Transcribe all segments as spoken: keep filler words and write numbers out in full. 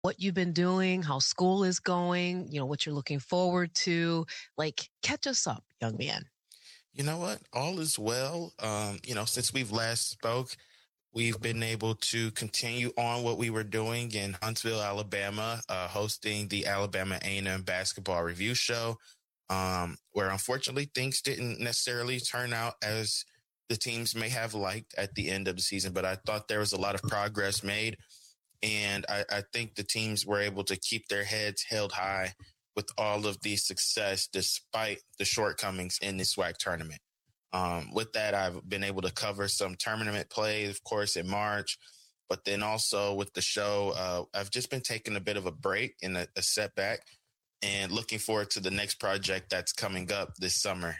what you've been doing, how school is going, you know, what you're looking forward to. Like, catch us up, young man. You know what? All is well. Um, you know, since we've last spoke, we've been able to continue on what we were doing in Huntsville, Alabama, uh, hosting the Alabama A and M Basketball Review Show, um, where unfortunately things didn't necessarily turn out as the teams may have liked at the end of the season. But I thought there was a lot of progress made, and I, I think the teams were able to keep their heads held high with all of the success despite the shortcomings in the SWAC tournament. Um, with that, I've been able to cover some tournament play, of course, in March. But then also with the show, uh, I've just been taking a bit of a break and a, a setback and looking forward to the next project that's coming up this summer.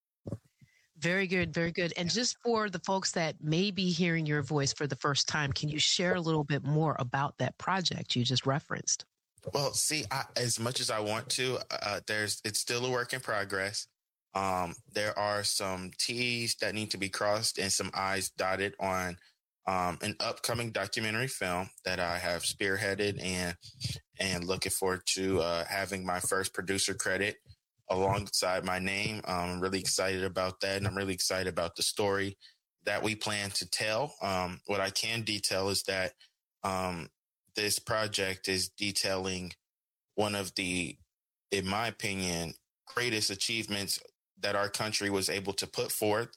Very good, very good. And just for the folks that may be hearing your voice for the first time, can you share a little bit more about that project you just referenced? Well, see, I, as much as I want to, uh, there's it's still a work in progress. Um, there are some T's that need to be crossed and some I's dotted on um, an upcoming documentary film that I have spearheaded and and looking forward to uh, having my first producer credit alongside my name. Um, I'm really excited about that, and I'm really excited about the story that we plan to tell. Um, what I can detail is that um, this project is detailing one of the, in my opinion, greatest achievements that our country was able to put forth.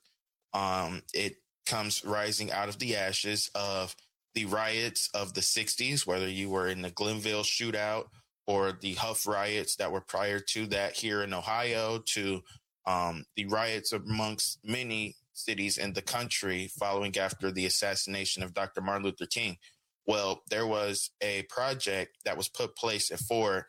Um, it comes rising out of the ashes of the riots of the sixties, whether you were in the Glenville shootout or the Huff riots that were prior to that here in Ohio, to um, the riots amongst many cities in the country following after the assassination of Doctor Martin Luther King. Well, there was a project that was put place forward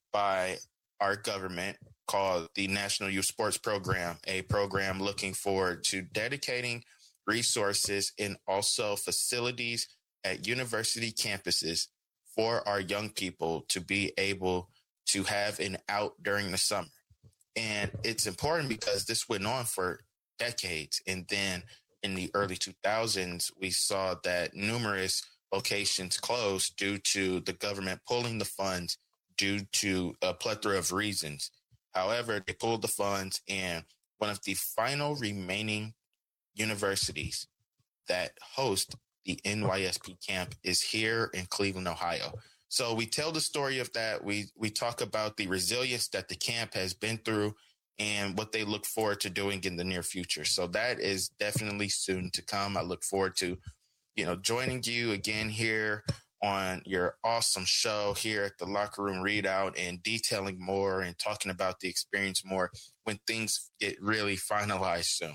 by our government called the National Youth Sports Program, a program looking forward to dedicating resources and also facilities at university campuses for our young people to be able to have an out during the summer. And it's important because this went on for decades. And then in the early two thousands, we saw that numerous locations closed due to the government pulling the funds due to a plethora of reasons. However, they pulled the funds, and one of the final remaining universities that host the N Y S P camp is here in Cleveland, Ohio. So we tell the story of that. We we talk about the resilience that the camp has been through and what they look forward to doing in the near future. So that is definitely soon to come. I look forward to, you know, joining you again here on your awesome show here at the Locker Room Readout and detailing more and talking about the experience more when things get really finalized soon.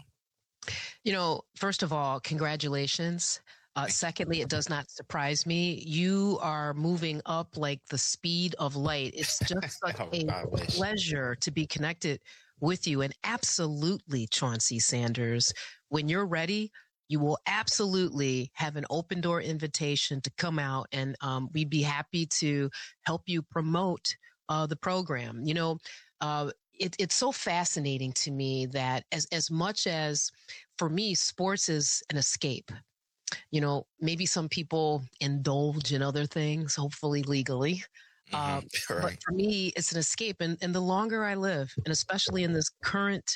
You know, first of all, congratulations. Uh, secondly, it does not surprise me. You are moving up like the speed of light. It's just such Oh, a I wish. pleasure to be connected with you. And absolutely, Chauncey Sanders, when you're ready, you will absolutely have an open door invitation to come out, and um, we'd be happy to help you promote uh, the program. You know, uh, it, it's so fascinating to me that as, as much as for me, sports is an escape. You know, maybe some people indulge in other things, hopefully legally. Mm-hmm. Um, Right. but for me, it's an escape. And, and the longer I live, and especially in this current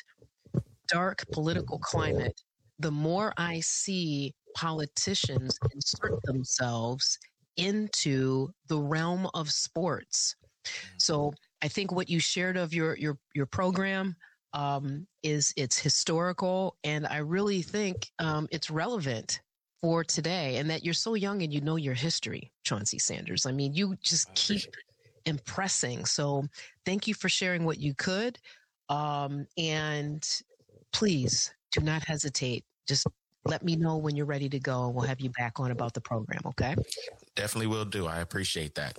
dark political climate, the more I see politicians insert themselves into the realm of sports. So I think what you shared of your your your program um, is it's historical, and I really think um, it's relevant for today. And that you're so young and you know your history, Chauncey Sanders. I mean, you just keep impressing. So thank you for sharing what you could, um, and please do not hesitate. Just let me know when you're ready to go. We'll have you back on about the program. Okay. Definitely will do. I appreciate that.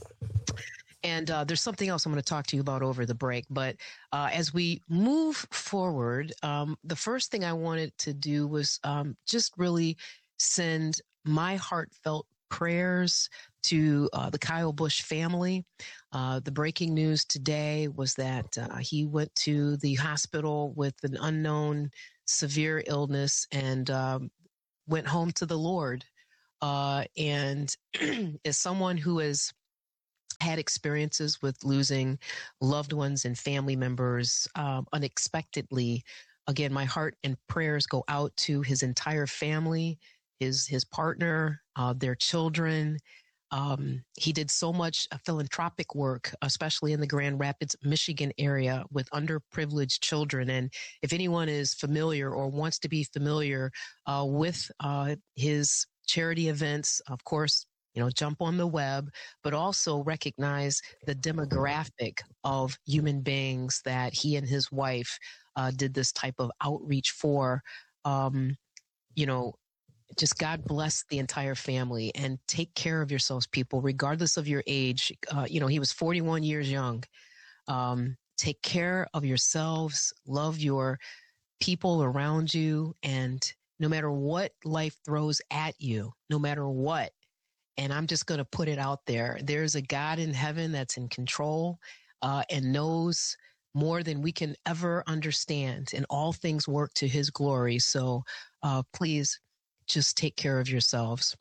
And uh, there's something else I'm going to talk to you about over the break. But uh, as we move forward, um, the first thing I wanted to do was um, just really send my heartfelt prayers to uh, the Kyle Busch family. Uh, the breaking news today was that uh, he went to the hospital with an unknown severe illness and um, went home to the Lord. Uh, and as someone who is had experiences with losing loved ones and family members um, unexpectedly. Again, my heart and prayers go out to his entire family, his his partner, uh, their children. Um, he did so much uh, philanthropic work, especially in the Grand Rapids, Michigan area with underprivileged children. And if anyone is familiar or wants to be familiar uh, with uh, his charity events, of course, you know, jump on the web, but also recognize the demographic of human beings that he and his wife uh, did this type of outreach for. Um, you know, just God bless the entire family and take care of yourselves, people, regardless of your age. Uh, you know, he was forty-one years young. Um, take care of yourselves, love your people around you, and no matter what life throws at you, no matter what, and I'm just going to put it out there, there's a God in heaven that's in control uh, and knows more than we can ever understand, and all things work to his glory. So uh, please just take care of yourselves.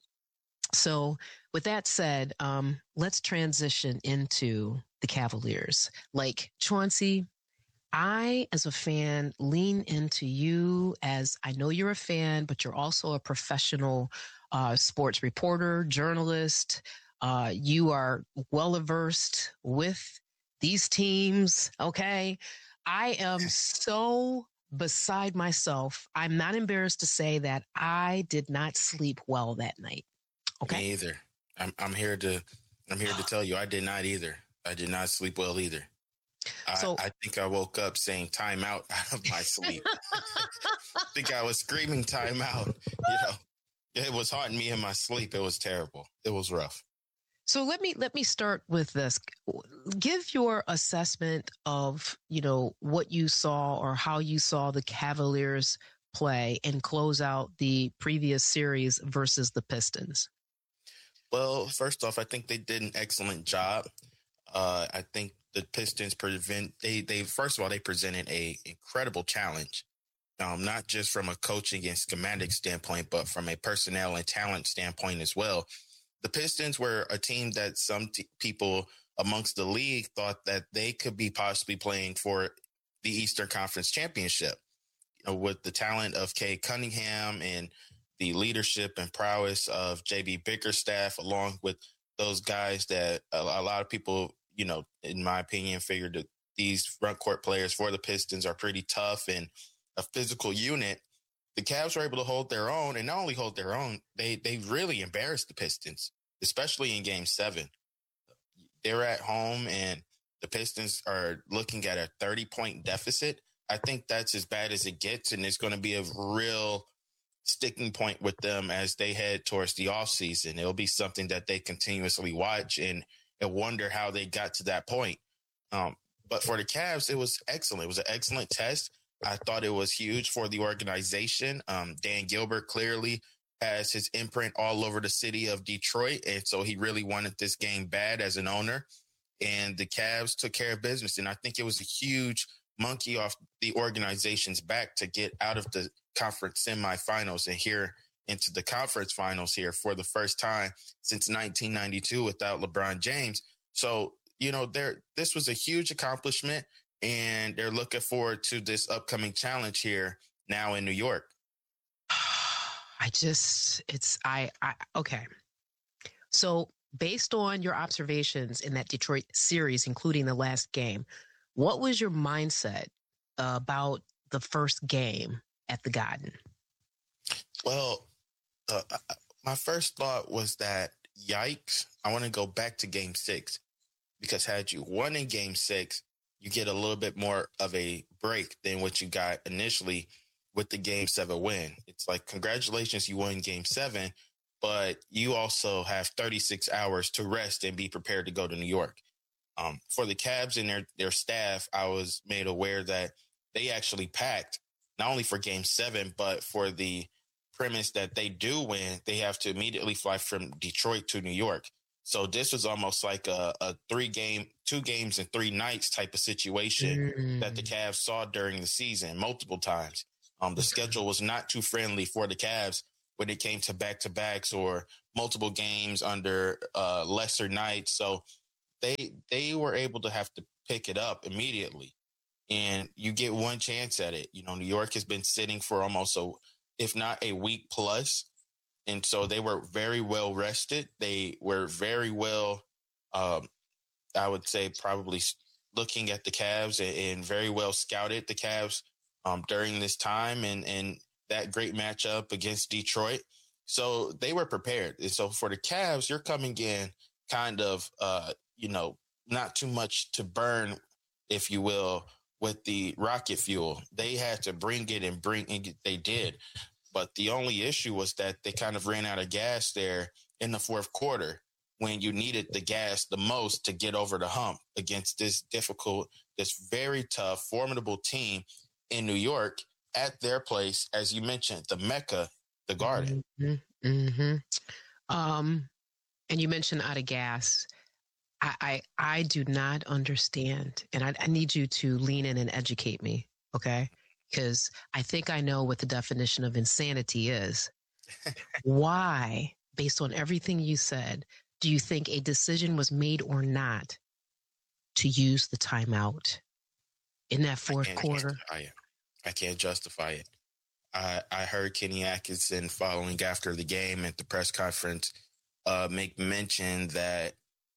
So with that said, um, let's transition into the Cavaliers. Like Chauncey, I, as a fan, lean into you as I know you're a fan, but you're also a professional uh, sports reporter, journalist. Uh, you are well versed with these teams. Okay. I am so beside myself. I'm not embarrassed to say that I did not sleep well that night. Okay. Me either. I'm, I'm here to, I'm here to tell you, I did not either. I did not sleep well either. So, I, I think I woke up saying time out out of my sleep. I think I was screaming time out. You know, it was haunting me in my sleep. It was terrible. It was rough. So let me let me start with this. Give your assessment of, you know, what you saw or how you saw the Cavaliers play and close out the previous series versus the Pistons. Well, first off, I think they did an excellent job. Uh, I think the Pistons prevent they they first of all they presented a incredible challenge, um, not just from a coaching and schematic standpoint, but from a personnel and talent standpoint as well. The Pistons were a team that some t- people amongst the league thought that they could be possibly playing for the Eastern Conference Championship, you know, with the talent of Cade Cunningham and the leadership and prowess of J B Bickerstaff, along with those guys that a, a lot of people, you know, in my opinion, figured that these front court players for the Pistons are pretty tough and a physical unit. The Cavs were able to hold their own, and not only hold their own, they they really embarrassed the Pistons, especially in Game Seven. They're at home, and the Pistons are looking at a thirty-point deficit. I think that's as bad as it gets, and it's going to be a real sticking point with them as they head towards the offseason. It'll be something that they continuously watch and, and wonder how they got to that point. Um, but for the Cavs, it was excellent. It was an excellent test. I thought it was huge for the organization. Um, Dan Gilbert clearly has his imprint all over the city of Detroit, and so he really wanted this game bad as an owner. And the Cavs took care of business, and I think it was a huge monkey off the organization's back to get out of the conference semifinals and here into the conference finals here for the first time since nineteen ninety-two without LeBron James. So, you know, there this was a huge accomplishment, and they're looking forward to this upcoming challenge here now in New York. I just, it's, I, I, okay. So based on your observations in that Detroit series, including the last game, what was your mindset uh, about the first game at the Garden? Well, uh, my first thought was that, yikes, I want to go back to game six, because had you won in game six, you get a little bit more of a break than what you got initially with the game seven win. It's like, congratulations, you won game seven, but you also have thirty-six hours to rest and be prepared to go to New York. Um, for the Cavs and their, their staff, I was made aware that they actually packed not only for game seven, but for the premise that they do win, they have to immediately fly from Detroit to New York. So this was almost like a, a three game, two games and three nights type of situation mm. that the Cavs saw during the season multiple times. Um, the schedule was not too friendly for the Cavs when it came to back-to-backs or multiple games under uh, lesser nights. So they they were able to have to pick it up immediately. And you get one chance at it. You know, New York has been sitting for almost a, if not a week plus. And so they were very well rested. They were very well, um, I would say, probably looking at the Cavs and, and very well scouted the Cavs um, during this time and, and that great matchup against Detroit. So they were prepared. And so for the Cavs, you're coming in kind of, uh, you know, not too much to burn, if you will, with the rocket fuel. They had to bring it and bring it. They did. But the only issue was that they kind of ran out of gas there in the fourth quarter when you needed the gas the most to get over the hump against this difficult, this very tough, formidable team in New York at their place, as you mentioned, the Mecca, the Garden. Mm-hmm. Mm-hmm. Um, and you mentioned out of gas. I, I, I do not understand, and I, I need you to lean in and educate me, okay? Because I think I know what the definition of insanity is. Why, based on everything you said, do you think a decision was made or not to use the timeout in that fourth I quarter? Justify it. I can't justify it. I, I heard Kenny Atkinson following after the game at the press conference uh, make mention that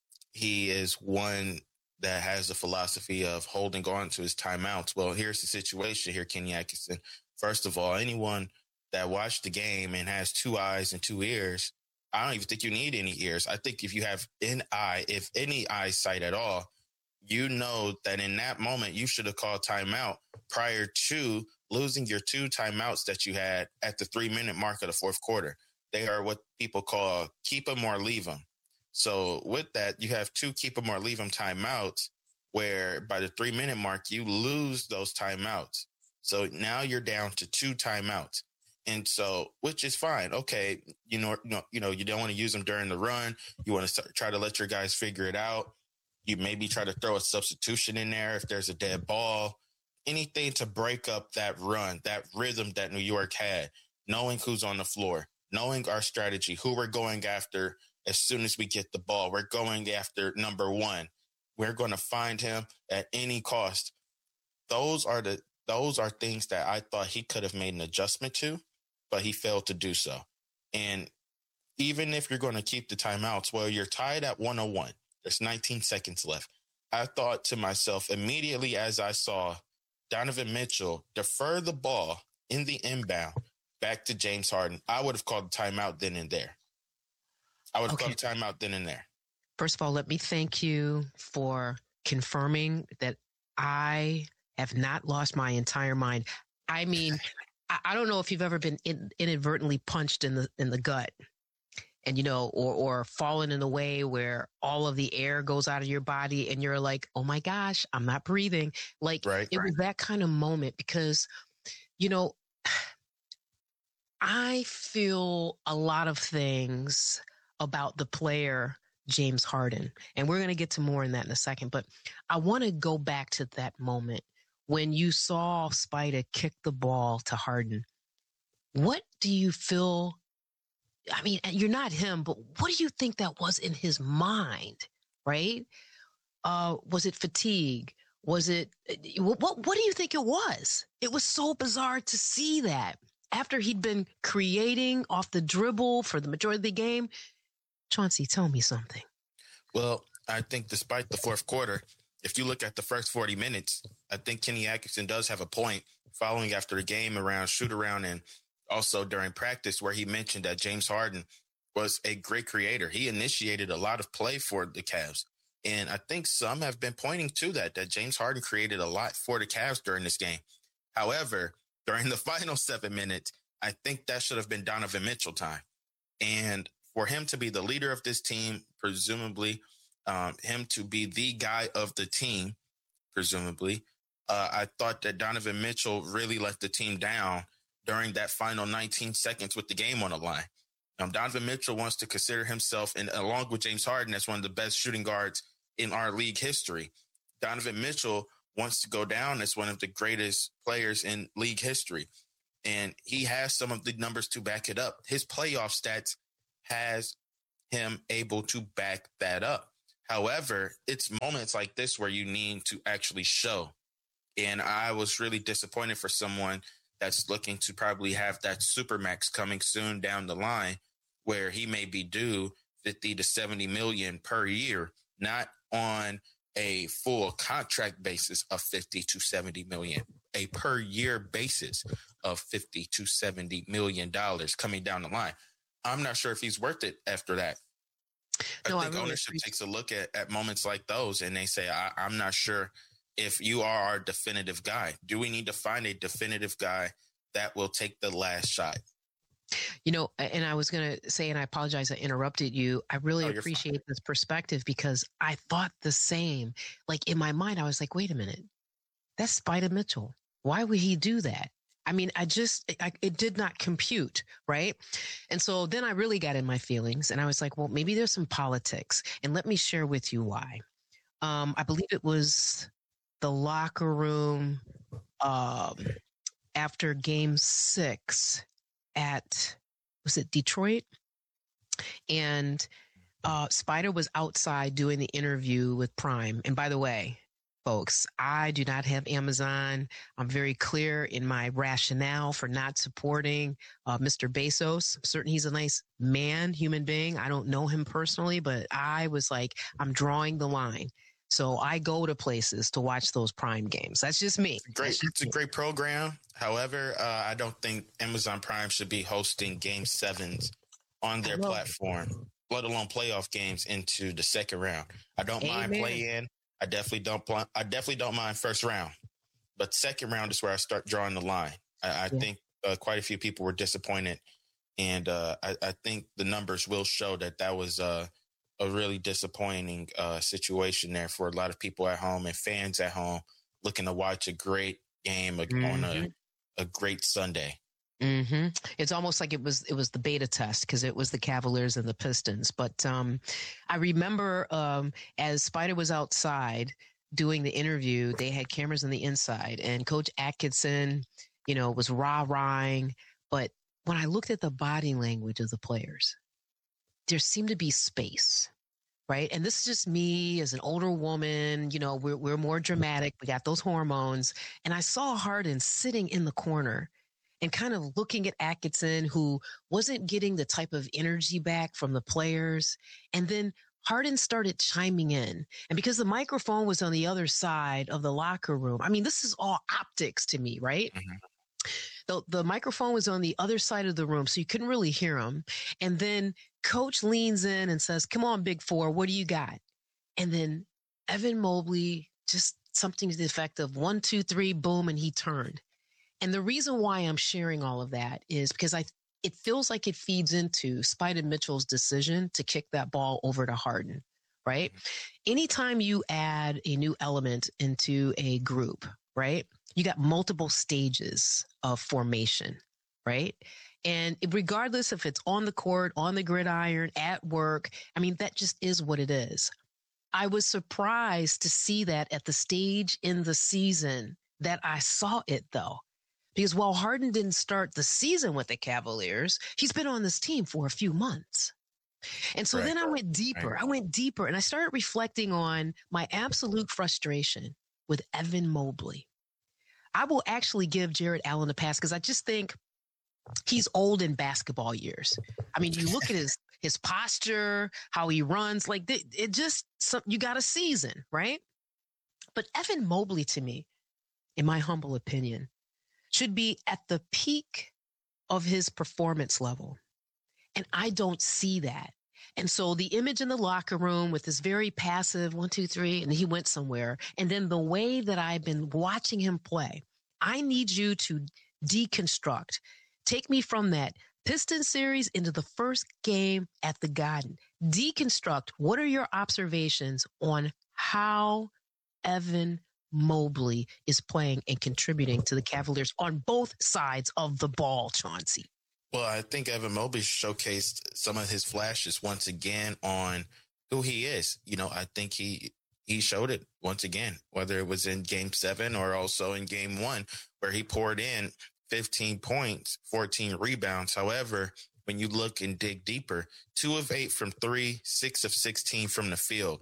he is one that has a philosophy of holding on to his timeouts. Well, here's the situation here, Kenny Atkinson. First of all, anyone that watched the game and has two eyes and two ears, I don't even think you need any ears. I think if you have an eye, if any eyesight at all, you know that in that moment you should have called timeout prior to losing your two timeouts that you had at the three-minute mark of the fourth quarter. They are what people call keep them or leave them. So with that, you have two keep them or leave them timeouts where by the three-minute mark, you lose those timeouts. So now you're down to two timeouts. And so, which is fine. Okay, you know, you know, you know, you don't want to use them during the run. You want to start, try to let your guys figure it out. You maybe try to throw a substitution in there if there's a dead ball. Anything to break up that run, that rhythm that New York had, knowing who's on the floor, knowing our strategy, who we're going after as soon as we get the ball. We're going after number one. We're going to find him at any cost. Those are the those are things that I thought he could have made an adjustment to, but he failed to do so. And even if you're going to keep the timeouts, well, you're tied at one oh one. There's nineteen seconds left. I thought to myself immediately as I saw Donovan Mitchell defer the ball in the inbound back to James Harden, I would have called the timeout then and there. I would have okay. called the timeout then and there. First of all, let me thank you for confirming that I have not lost my entire mind. I mean, I, I don't know if you've ever been in, inadvertently punched in the in the gut, and you know, or or fallen in a way where all of the air goes out of your body, and you're like, "Oh my gosh, I'm not breathing." Like right, it right. was that kind of moment because, you know, I feel a lot of things about the player James Harden, and we're going to get to more in that in a second. But I want to go back to that moment when you saw Spider kick the ball to Harden. What do you feel? I mean, you're not him, but what do you think that was in his mind, right? Uh, was it fatigue? Was it, what, what do you think it was? It was so bizarre to see that after he'd been creating off the dribble for the majority of the game. Chauncey, tell me something. Well, I think despite the fourth quarter, if you look at the first forty minutes, I think Kenny Atkinson does have a point following after the game around shoot around and also during practice where he mentioned that James Harden was a great creator. He initiated a lot of play for the Cavs. And I think some have been pointing to that, that James Harden created a lot for the Cavs during this game. However, during the final seven minutes, I think that should have been Donovan Mitchell time. And for him to be the leader of this team, presumably, um, him to be the guy of the team, presumably, uh, I thought that Donovan Mitchell really let the team down during that final nineteen seconds with the game on the line. Um, Donovan Mitchell wants to consider himself, and along with James Harden, as one of the best shooting guards in our league history. Donovan Mitchell wants to go down as one of the greatest players in league history. And he has some of the numbers to back it up. His playoff stats has him able to back that up. However, it's moments like this where you need to actually show. And I was really disappointed for someone that's looking to probably have that supermax coming soon down the line, where he may be due fifty to seventy million per year, not on a full contract basis of fifty to seventy million, a per year basis of fifty to seventy million dollars coming down the line. I'm not sure if he's worth it after that. I No, I think really ownership appreciate. takes a look at, at moments like those and they say, I, I'm not sure if you are our definitive guy. Do we need to find a definitive guy that will take the last shot? You know, and I was going to say, and I apologize, I interrupted you. I really Oh, you're fine. appreciate this perspective because I thought the same. Like in my mind, I was like, wait a minute, that's Spider Mitchell. Why would he do that? I mean, I just, I, it did not compute, right? And so then I really got in my feelings and I was like, well, maybe there's some politics. And let me share with you why. Um, I believe it was the locker room um, after game six at, was it Detroit? And uh, Spider was outside doing the interview with Prime. And by the way, folks, I do not have Amazon. I'm very clear in my rationale for not supporting uh, Mister Bezos. I'm certain he's a nice man, human being. I don't know him personally, but I was like, I'm drawing the line. So I go to places to watch those Prime games. That's just me. Great. Just It's a me. great program. However, uh, I don't think Amazon Prime should be hosting game sevens on their platform, let alone playoff games into the second round. I don't Amen. mind play in. I definitely don't. Pl- I definitely don't mind first round, but second round is where I start drawing the line. I, I Yeah. think uh, quite a few people were disappointed, and uh, I, I think the numbers will show that that was uh, a really disappointing uh, situation there for a lot of people at home and fans at home looking to watch a great game mm-hmm. on a, a great Sunday. Mm-hmm. It's almost like it was it was the beta test because it was the Cavaliers and the Pistons. But um, I remember um, as Spider was outside doing the interview, they had cameras on the inside, and Coach Atkinson, you know, was rah-rahing. But when I looked at the body language of the players, there seemed to be space. Right. And this is just me as an older woman. You know, we're, we're more dramatic. We got those hormones. And I saw Harden sitting in the corner and kind of looking at Atkinson, who wasn't getting the type of energy back from the players. And then Harden started chiming in. And because the microphone was on the other side of the locker room, I mean, this is all optics to me, right? Mm-hmm. The, the microphone was on the other side of the room, so you couldn't really hear him. And then Coach leans in and says, come on, Big Four, what do you got? And then Evan Mobley, just something to the effect of one, two, three, boom, and he turned. And the reason why I'm sharing all of that is because I it feels like it feeds into Spider Mitchell's decision to kick that ball over to Harden, right? Mm-hmm. Anytime you add a new element into a group, right, you got multiple stages of formation, right? And regardless if it's on the court, on the gridiron, at work, I mean, that just is what it is. I was surprised to see that at the stage in the season that I saw it, though. Because while Harden didn't start the season with the Cavaliers, he's been on this team for a few months. And so right. then I went deeper. Right. I went deeper and I started reflecting on my absolute frustration with Evan Mobley. I will actually give Jared Allen a pass because I just think he's old in basketball years. I mean, you look at his his posture, how he runs, like it, it just, some, you got a season, right? But Evan Mobley, to me, in my humble opinion, should be at the peak of his performance level. And I don't see that. And so the image in the locker room with this very passive one, two, three, and he went somewhere. And then the way that I've been watching him play, I need you to deconstruct. Take me from that Piston series into the first game at the Garden. Deconstruct. What are your observations on how Evan Mobley is playing and contributing to the Cavaliers on both sides of the ball, Chauncey? Well, I think Evan Mobley showcased some of his flashes once again on who he is. You know, I think he he showed it once again, whether it was in game seven or also in game one, where he poured in fifteen points, fourteen rebounds. However, when you look and dig deeper, two of eight from three, six of sixteen from the field.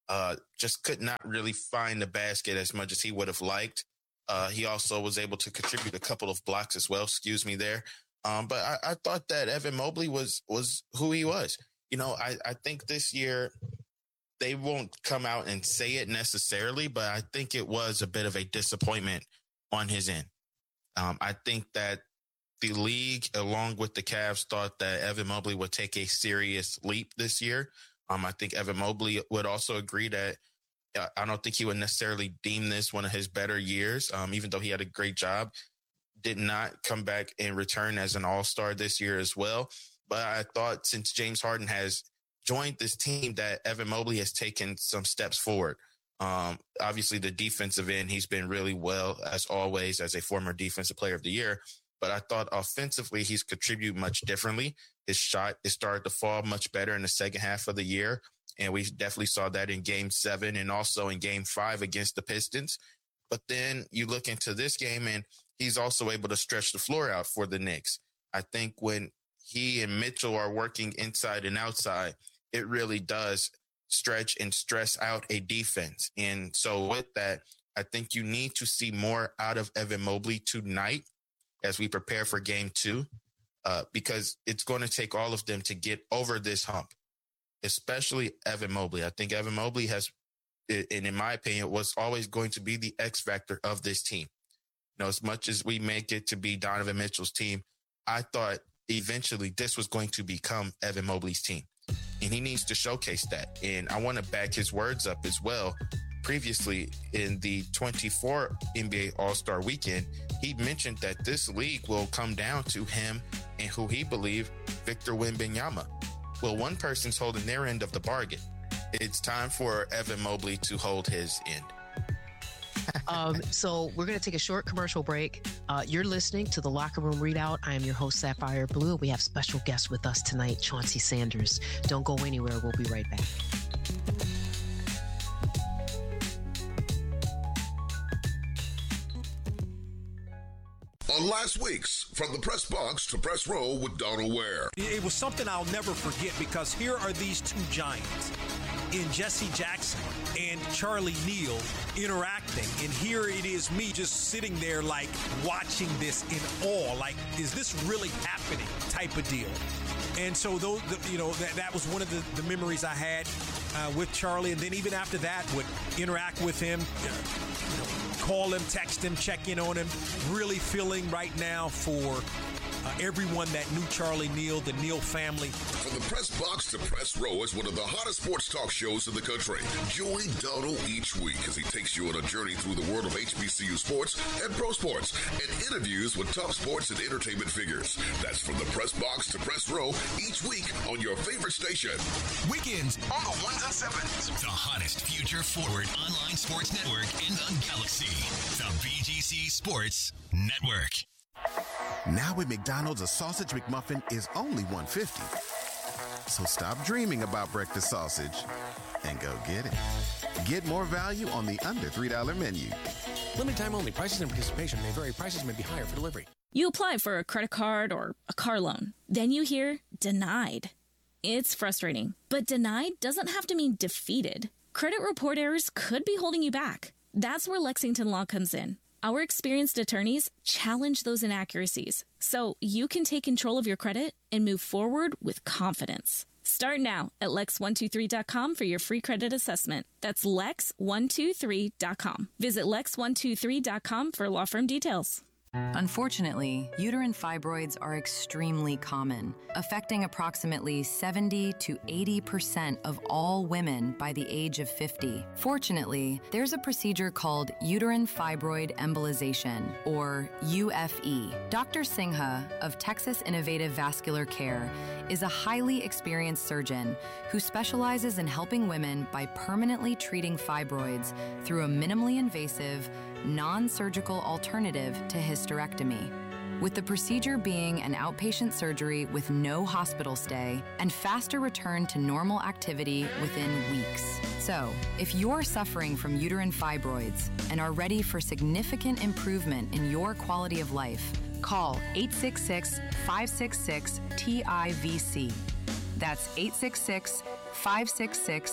uh, just could not really find the basket as much as he would have liked. Uh, he also was able to contribute a couple of blocks as well. Excuse me there. Um, but I, I thought that Evan Mobley was was who he was. You know, I, I think this year they won't come out and say it necessarily, but I think it was a bit of a disappointment on his end. Um, I think that the league, along with the Cavs, thought that Evan Mobley would take a serious leap this year. Um, I think Evan Mobley would also agree that uh, I don't think he would necessarily deem this one of his better years, um, even though he had a great job. Did not come back and return as an all-star this year as well. But I thought since James Harden has joined this team that Evan Mobley has taken some steps forward. Um, obviously, the defensive end, he's been really well, as always, as a former defensive player of the year. But I thought offensively, he's contributed much differently. His shot is started to fall much better in the second half of the year. And we definitely saw that in game seven and also in game five against the Pistons. But then you look into this game and he's also able to stretch the floor out for the Knicks. I think when he and Mitchell are working inside and outside, it really does stretch and stress out a defense. And so with that, I think you need to see more out of Evan Mobley tonight as we prepare for game two, uh, because it's going to take all of them to get over this hump, especially Evan Mobley. I think Evan Mobley has, and in my opinion, was always going to be the X factor of this team. You know, as much as we make it to be Donovan Mitchell's team, I thought eventually this was going to become Evan Mobley's team. And he needs to showcase that. And I want to back his words up as well. Previously, in the twenty-four N B A All-Star Weekend, he mentioned that this league will come down to him and who he believed, Victor Wembanyama. Well, one person's holding their end of the bargain. It's time for Evan Mobley to hold his end. Um, so we're going to take a short commercial break. Uh, you're listening to the Locker Room Readout. I am your host, Sapphire Blue. We have special guests with us tonight, Chauncey Sanders. Don't go anywhere. We'll be right back. On last week's From the Press Box to Press Row with Donald Ware. It was something I'll never forget because here are these two giants in Jesse Jackson and Charlie Neal interacting. And here it is me just sitting there like watching this in awe. Like, is this really happening type of deal? And so, those, you know, that, that was one of the, the memories I had uh, with Charlie. And then even after that, would interact with him, uh, you know, call him, text him, check in on him. Really feeling right now for uh, everyone that knew Charlie Neal, the Neal family. From the Press Box to Press Row is one of the hottest sports talk shows in the country. Join Donald each week as he takes you on a journey through the world of H B C U sports and pro sports and interviews with top sports and entertainment figures. That's From the Press Box to Press Row each week on your favorite station. Weekends on the ones and sevens. The hottest future forward online sports network in the galaxy. The B G C Sports Network. Now at McDonald's, a sausage McMuffin is only one dollar fifty. So stop dreaming about breakfast sausage and go get it. Get more value on the under three dollar menu. Limited time only. Prices and participation may vary. Prices may be higher for delivery. You apply for a credit card or a car loan. Then you hear denied. It's frustrating, but denied doesn't have to mean defeated. Credit report errors could be holding you back. That's where Lexington Law comes in. Our experienced attorneys challenge those inaccuracies so you can take control of your credit and move forward with confidence. Start now at lex one two three dot com for your free credit assessment. That's lex one two three dot com. Visit lex one two three dot com for law firm details. Unfortunately, uterine fibroids are extremely common, affecting approximately seventy to eighty percent of all women by the age of fifty. Fortunately, there's a procedure called uterine fibroid embolization, or U F E. Doctor Singha of Texas Innovative Vascular Care is a highly experienced surgeon who specializes in helping women by permanently treating fibroids through a minimally invasive, non-surgical alternative to hysterectomy, with the procedure being an outpatient surgery with no hospital stay and faster return to normal activity within weeks. So, if you're suffering from uterine fibroids and are ready for significant improvement in your quality of life, call eight six six, five six six, T I V C. That's eight six six, five six six,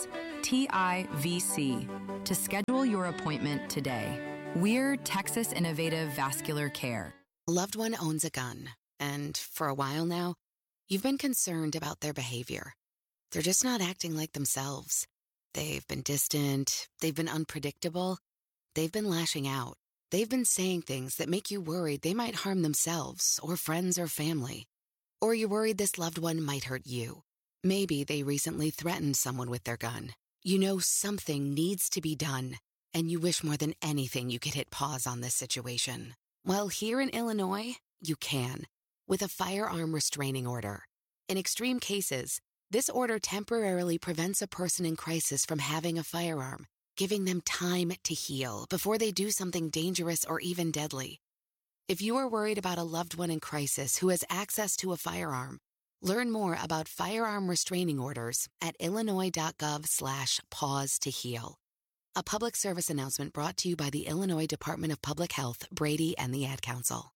T I V C to schedule your appointment today. We're Texas Innovative Vascular Care. A loved one owns a gun, and for a while now, you've been concerned about their behavior. They're just not acting like themselves. They've been distant, they've been unpredictable, they've been lashing out. They've been saying things that make you worried they might harm themselves or friends or family. Or you're worried this loved one might hurt you. Maybe they recently threatened someone with their gun. You know something needs to be done, and you wish more than anything you could hit pause on this situation. Well, here in Illinois, you can, with a firearm restraining order. In extreme cases, this order temporarily prevents a person in crisis from having a firearm, giving them time to heal before they do something dangerous or even deadly. If you are worried about a loved one in crisis who has access to a firearm, learn more about firearm restraining orders at illinois.gov slash pause to heal. A public service announcement brought to you by the Illinois Department of Public Health, Brady, and the Ad Council.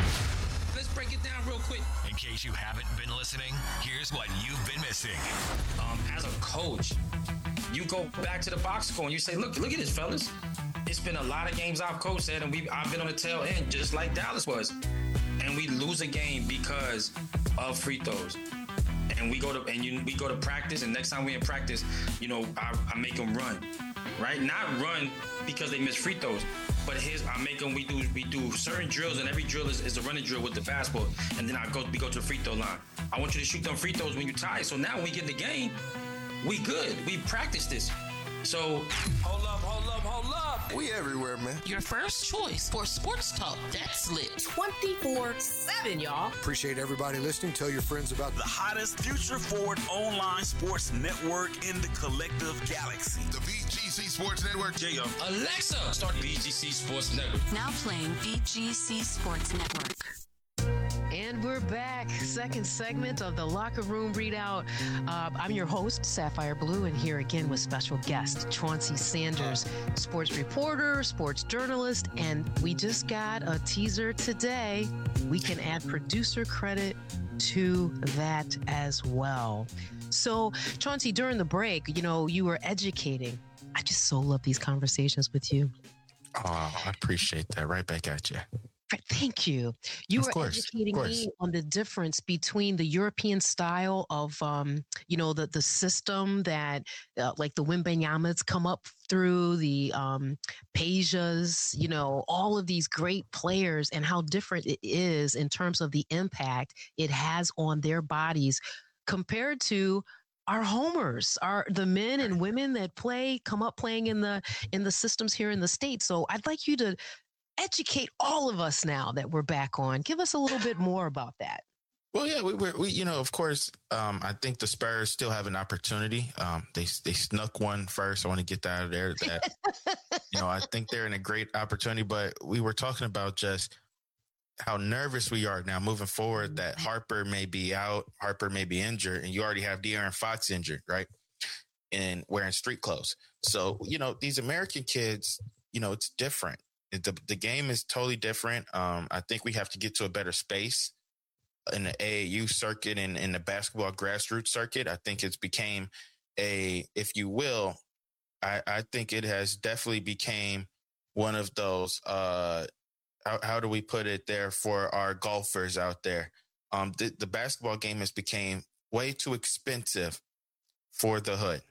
Let's break it down real quick. In case you haven't been listening, here's what you've been missing. Um, as a coach, you go back to the box score and you say, look, look at this, fellas. It's been a lot of games I've coached at, and we I've been on the tail end, just like Dallas was. And we lose a game because of free throws. And we go to and you, we go to practice, and next time we in practice, you know, I, I make them run, right? Not run because they miss free throws, but his I make them. We do we do certain drills, and every drill is, is a running drill with the basketball, and then I go we go to the free throw line. I want you to shoot them free throws when you're tired. So now when we get in the game, we good. We practice this. So hold up, hold up, hold up. We everywhere, man. Your first choice for sports talk that's lit. twenty-four seven, y'all. Appreciate everybody listening. Tell your friends about the hottest future forward online sports network in the collective galaxy. The B G C Sports Network. There you go. Alexa, start B G C Sports Network. Now playing B G C Sports Network. And we're back. Second segment of the Locker Room Readout. Uh, I'm your host, Sapphire Blue, and here again with special guest, Chauncey Sanders, sports reporter, sports journalist, and we just got a teaser today. We can add producer credit to that as well. So, Chauncey, during the break, you know, you were educating. I just so love these conversations with you. Oh, I appreciate that. Right back at you. Thank you. You of were course, educating me on the difference between the European style of, um, you know, the the system that, uh, like the Wembanyamas come up through, the um, Pejas, you know, all of these great players, and how different it is in terms of the impact it has on their bodies compared to our homers, our the men and women that play, come up playing in the in the systems here in the States. So I'd like you to educate all of us now that we're back on. Give us a little bit more about that. Well, yeah, we, we, we you know, of course, um, I think the Spurs still have an opportunity. Um, they they snuck one first. I want to get that out of there. That you know, I think they're in a great opportunity. But we were talking about just how nervous we are now moving forward. That Harper may be out, Harper may be injured, and you already have De'Aaron Fox injured, right? And wearing street clothes. So you know, these American kids, you know, it's different. The, the game is totally different. Um, I think we have to get to a better space in the A A U circuit and in the basketball grassroots circuit. I think it's became a, if you will, I, I think it has definitely became one of those, uh, how, how do we put it there for our golfers out there? Um, the, the basketball game has became way too expensive for the hood,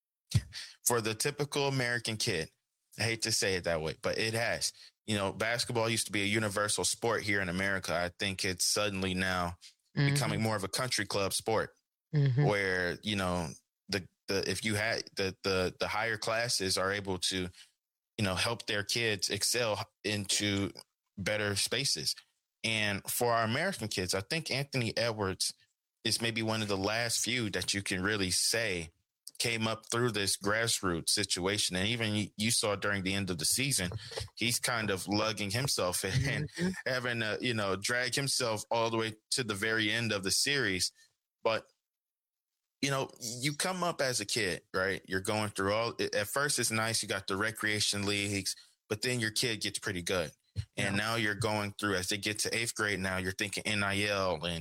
for the typical American kid. I hate to say it that way, but it has. You know, basketball used to be a universal sport here in America. I think it's suddenly now mm-hmm. becoming more of a country club sport mm-hmm. where, you know, the, the if you had the, the the higher classes are able to, you know, help their kids excel into better spaces. And for our American kids, I think Anthony Edwards is maybe one of the last few that you can really say came up through this grassroots situation. And even you saw during the end of the season, he's kind of lugging himself and mm-hmm. having to, you know, drag himself all the way to the very end of the series. But, you know, you come up as a kid, right? You're going through all, at first it's nice. You got the recreation leagues, but then your kid gets pretty good. And yeah. now you're going through, as they get to eighth grade now, you're thinking N I L and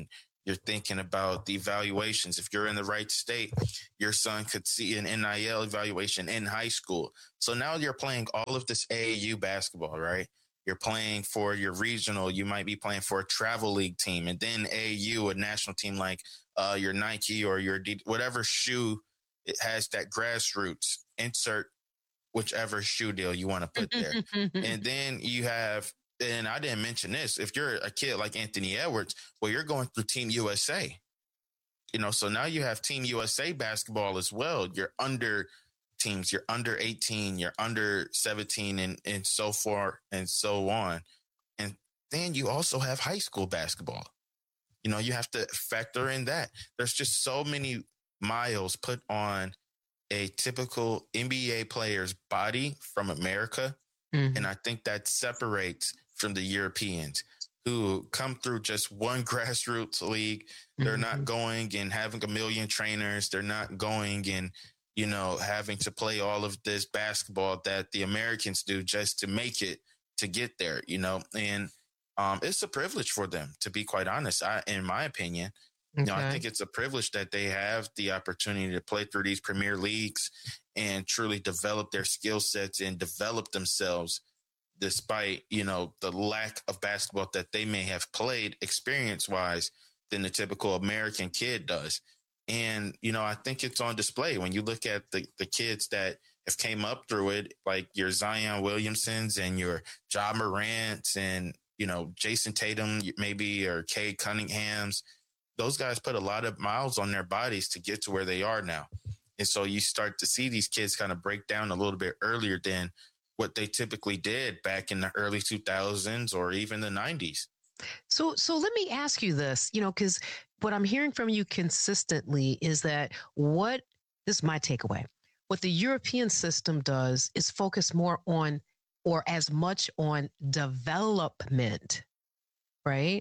You're thinking about the evaluations. If you're in the right state, your son could see an N I L evaluation in high school. So now you're playing all of this A A U basketball, right? You're playing for your regional. You might be playing for a travel league team, and then A A U, a national team like uh, your Nike or your D- whatever shoe. It has that grassroots. Insert whichever shoe deal you want to put there. And then you have, and I didn't mention this, if you're a kid like Anthony Edwards, well, you're going through Team U S A. You know, so now you have Team U S A basketball as well. You're under teams, you're under eighteen, you're under seventeen, and, and so forth and so on. And then you also have high school basketball. You know, you have to factor in that. There's just so many miles put on a typical N B A player's body from America. Mm-hmm. And I think that separates from the Europeans who come through just one grassroots league. They're mm-hmm. not going and having a million trainers. They're not going and, you know, having to play all of this basketball that the Americans do just to make it, to get there, you know, and um, it's a privilege for them, to be quite honest, I, in my opinion. Okay. You know, I think it's a privilege that they have the opportunity to play through these premier leagues and truly develop their skill sets and develop themselves despite, you know, the lack of basketball that they may have played experience wise than the typical American kid does. And, you know, I think it's on display when you look at the, the kids that have came up through it, like your Zion Williamsons and your Ja Morants and, you know, Jason Tatum, maybe, or Cade Cunninghams. Those guys put a lot of miles on their bodies to get to where they are now. And so you start to see these kids kind of break down a little bit earlier than what they typically did back in the early two thousands or even the nineties. So, so let me ask you this, you know, because what I'm hearing from you consistently is that what, this is my takeaway, what the European system does is focus more on, or as much on, development, right?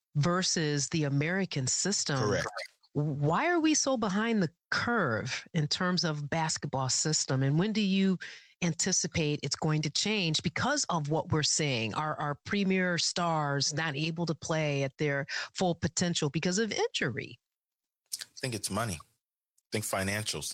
Versus the American system. Correct. Why are we so behind the curve in terms of basketball system? And when do you anticipate it's going to change because of what we're seeing? Our, our premier stars not able to play at their full potential because of injury. I think it's money. I think financials.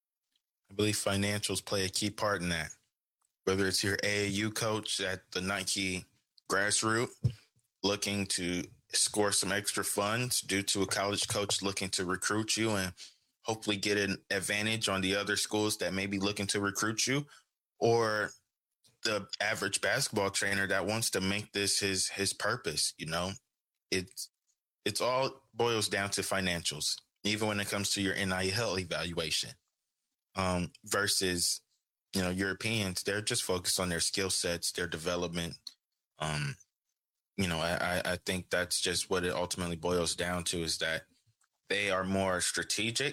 I believe financials play a key part in that. Whether it's your A A U coach at the Nike grassroots looking to score some extra funds due to a college coach looking to recruit you and hopefully get an advantage on the other schools that may be looking to recruit you, or the average basketball trainer that wants to make this his his purpose. You know, it's it's all boils down to financials, even when it comes to your N I L evaluation. Um, versus, you know, Europeans, they're just focused on their skill sets, their development. Um, you know, I, I think that's just what it ultimately boils down to, is that they are more strategic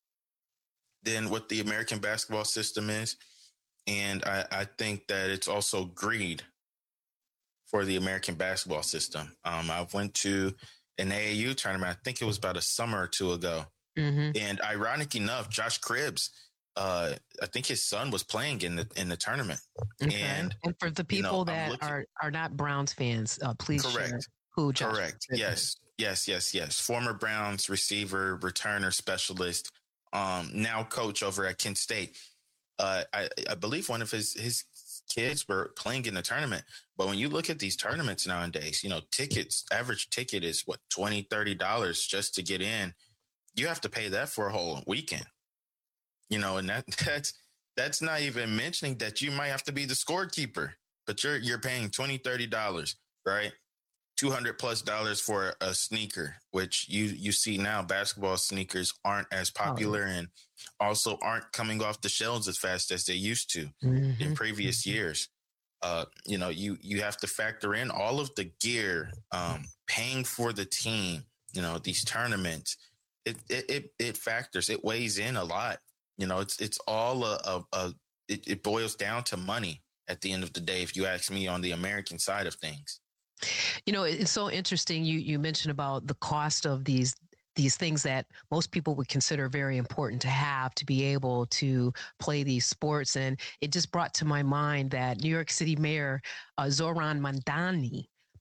than what the American basketball system is. And I, I think that it's also greed for the American basketball system. Um, I went to an A A U tournament, I think it was about a summer or two ago. Mm-hmm. And ironic enough, Josh Cribbs, uh, I think his son was playing in the in the tournament. Okay. And, and for the people you know, that looking, are, are not Browns fans, uh, please correct. Share who Josh Correct. Cribbs yes. Is. Yes, yes, yes. Former Browns receiver, returner specialist, um, now coach over at Kent State. Uh, I, I believe one of his, his kids were playing in the tournament. But when you look at these tournaments nowadays, you know, tickets, average ticket is what, twenty dollars, thirty dollars just to get in. You have to pay that for a whole weekend. You know, and that that's that's not even mentioning that you might have to be the scorekeeper, but you're you're paying twenty dollars, thirty dollars, right? two hundred plus dollars for a sneaker, which you, you see now basketball sneakers aren't as popular oh. and also aren't coming off the shelves as fast as they used to mm-hmm. in previous mm-hmm. years. Uh, you know, you, you have to factor in all of the gear, um, paying for the team, you know, these tournaments, it, it, it, it factors, it weighs in a lot. You know, it's, it's all a, a, a it, it boils down to money at the end of the day, if you ask me, on the American side of things. You know, it's so interesting. You you mentioned about the cost of these these things that most people would consider very important to have to be able to play these sports. And it just brought to my mind that New York City Mayor uh, Zoran Mandani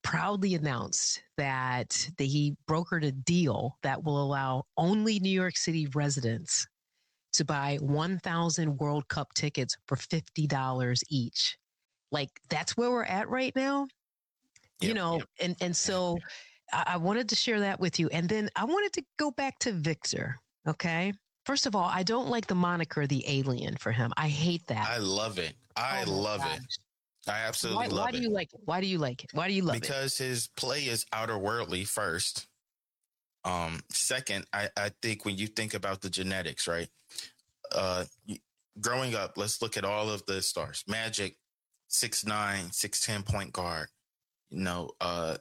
proudly announced that the, he brokered a deal that will allow only New York City residents to buy one thousand World Cup tickets for fifty dollars each. Like, that's where we're at right now, yep, you know, yep. and, and so I, I wanted to share that with you. And then I wanted to go back to Victor. Okay. First of all, I don't like the moniker, the alien, for him. I hate that. I love it. I oh love gosh. it. I absolutely why, love why it. Why do you like it? Why do you like it? Why do you love because it? Because his play is outer worldly, first. Um, second, I, I think when you think about the genetics, right? Uh, growing up, let's look at all of the stars. Magic, six nine, six ten point guard. You know, uh,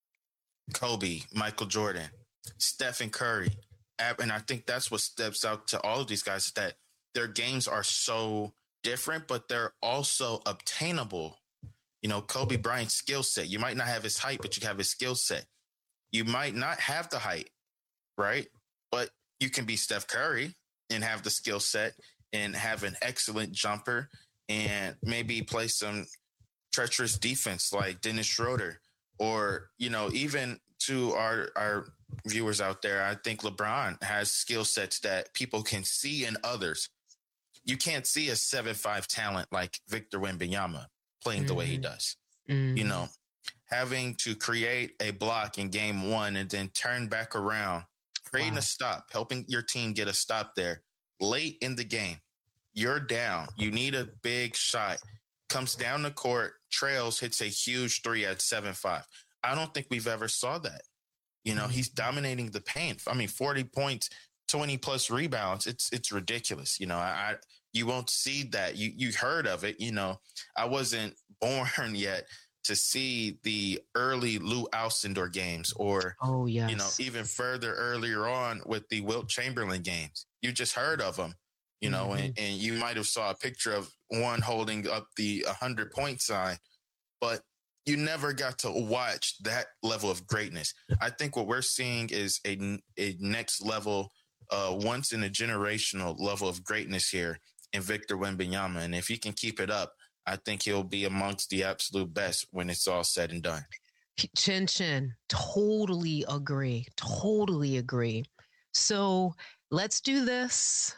Kobe, Michael Jordan, Stephen Curry. And I think that's what steps out to all of these guys, is that their games are so different, but they're also obtainable. You know, Kobe Bryant's skill set. You might not have his height, but you have his skill set. You might not have the height, right? But you can be Steph Curry and have the skill set and have an excellent jumper and maybe play some treacherous defense like Dennis Schroeder, or, you know, even to our, our viewers out there, I think LeBron has skill sets that people can see in others. You can't see a seven five talent like Victor Wembanyama playing mm-hmm. the way he does. Mm-hmm. You know, having to create a block in game one and then turn back around, creating wow. a stop, helping your team get a stop there late in the game. You're down. You need a big shot. Comes down the court, trails, hits a huge three at seven five. I don't think we've ever saw that. You know, mm-hmm. he's dominating the paint. I mean, forty points, twenty plus rebounds. It's it's ridiculous. You know, I, I you won't see that. You you heard of it. You know, I wasn't born yet to see the early Lou Alcindor games, or oh yes. you know, even further earlier on with the Wilt Chamberlain games. You just heard of them. You know, mm-hmm. and, and you might have saw a picture of one holding up the one hundred point sign, but you never got to watch that level of greatness. I think what we're seeing is a, a next level, uh, once in a generational level of greatness here in Victor Wembanyama. And if he can keep it up, I think he'll be amongst the absolute best when it's all said and done. Chin Chin, totally agree. Totally agree. So let's do this.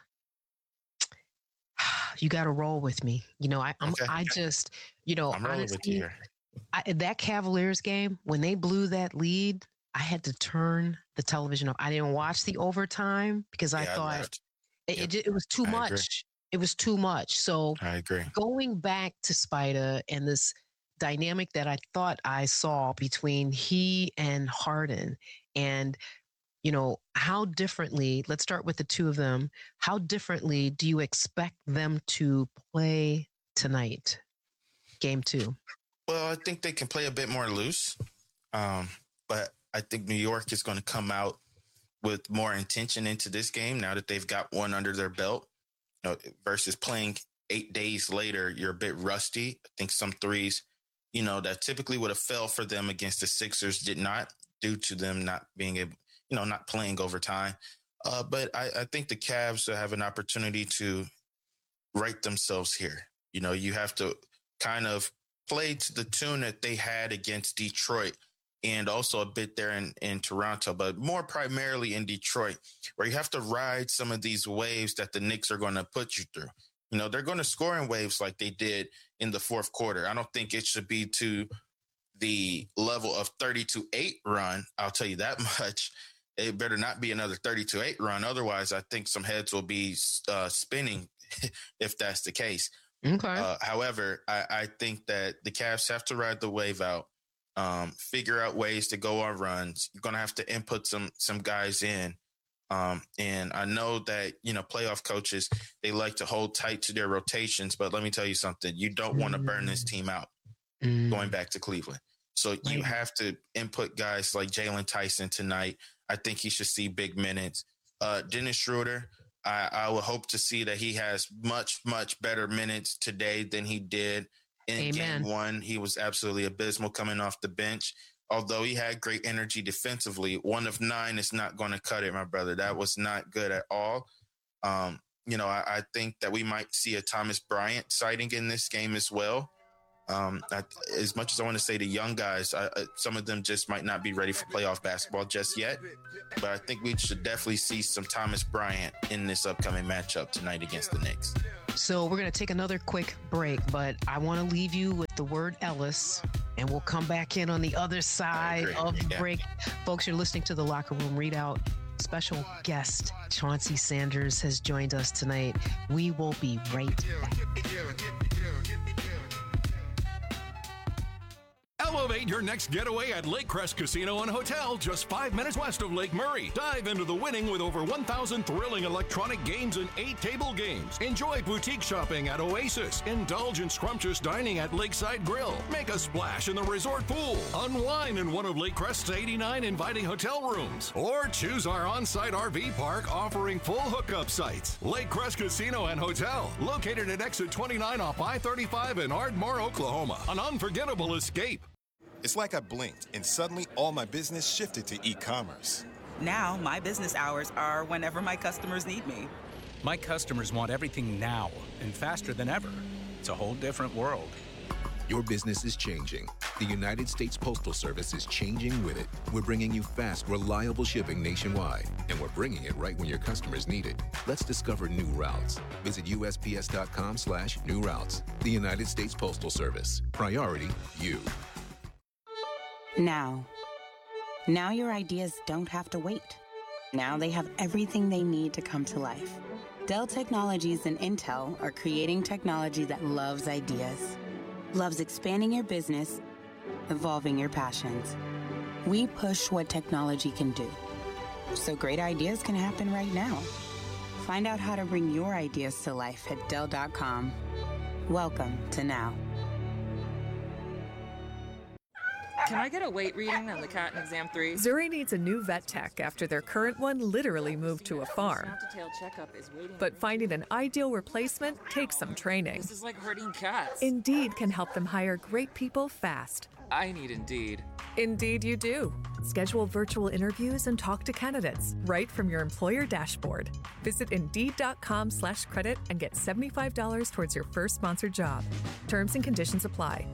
You got to roll with me. You know, I, I'm, okay. I just, you know, I'm honestly, with you here. I, that Cavaliers game, when they blew that lead, I had to turn the television off. I didn't watch the overtime because I yeah, thought I it, yep. it, it was too I much. Agree. It was too much. So I agree. Going back to Spida and this dynamic that I thought I saw between he and Harden, and you know, how differently, let's start with the two of them. How differently do you expect them to play tonight? Game two. Well, I think they can play a bit more loose. Um, but I think New York is going to come out with more intention into this game now that they've got one under their belt, you know, versus playing eight days later. You're a bit rusty. I think some threes, you know, that typically would have fell for them against the Sixers did not, due to them not being able, you know, not playing overtime. Uh, but I, I think the Cavs have an opportunity to right themselves here. You know, you have to kind of play to the tune that they had against Detroit, and also a bit there in, in Toronto, but more primarily in Detroit, where you have to ride some of these waves that the Knicks are going to put you through. You know, they're going to score in waves like they did in the fourth quarter. I don't think it should be to the level of thirty-two eight run. I'll tell you that much. It better not be another thirty-two eight run. Otherwise, I think some heads will be uh, spinning if that's the case. Okay. Uh, however, I, I think that the Cavs have to ride the wave out, um, figure out ways to go on runs. You're going to have to input some some guys in. Um, and I know that, you know, playoff coaches, they like to hold tight to their rotations. But let me tell you something. You don't want to burn this team out mm. going back to Cleveland. So right. you have to input guys like Jalen Tyson tonight. I think he should see big minutes. Uh, Dennis Schroeder, I, I would hope to see that he has much, much better minutes today than he did in Amen. game one. He was absolutely abysmal coming off the bench. Although he had great energy defensively, one of nine is not going to cut it, my brother. That was not good at all. Um, you know, I, I think that we might see a Thomas Bryant sighting in this game as well. Um, I, as much as I want to say the young guys, I, I, some of them just might not be ready for playoff basketball just yet. But I think we should definitely see some Thomas Bryant in this upcoming matchup tonight against the Knicks. So we're going to take another quick break, but I want to leave you with the word Ellis, and we'll come back in on the other side of the yeah. break. Folks, you're listening to the Locker Room Readout. Special guest Chauncey Sanders has joined us tonight. We will be right back. Elevate your next getaway at Lake Crest Casino and Hotel, just five minutes west of Lake Murray. Dive into the winning with over one thousand thrilling electronic games and eight table games. Enjoy boutique shopping at Oasis. Indulge in scrumptious dining at Lakeside Grill. Make a splash in the resort pool. Unwind in one of Lake Crest's eighty-nine inviting hotel rooms. Or choose our on-site R V park offering full hookup sites. Lake Crest Casino and Hotel, located at exit twenty-nine off I thirty-five in Ardmore, Oklahoma. An unforgettable escape. It's like I blinked, and suddenly all my business shifted to e-commerce. Now, my business hours are whenever my customers need me. My customers want everything now and faster than ever. It's a whole different world. Your business is changing. The United States Postal Service is changing with it. We're bringing you fast, reliable shipping nationwide, and we're bringing it right when your customers need it. Let's discover new routes. Visit U S P S dot com slash new routes. The United States Postal Service. Priority, you. Now. Now your ideas don't have to wait. Now they have everything they need to come to life. Dell Technologies and Intel are creating technology that loves ideas, loves expanding your business, evolving your passions. We push what technology can do, so great ideas can happen right now. Find out how to bring your ideas to life at Dell dot com. Welcome to Now. Can I get a weight reading on the cat in exam three? Zuri needs a new vet tech after their current one literally moved to a farm. But finding an ideal replacement takes some training. This is like herding cats. Indeed can help them hire great people fast. I need Indeed. Indeed you do. Schedule virtual interviews and talk to candidates right from your employer dashboard. Visit Indeed.com slash credit and get seventy-five dollars towards your first sponsored job. Terms and conditions apply.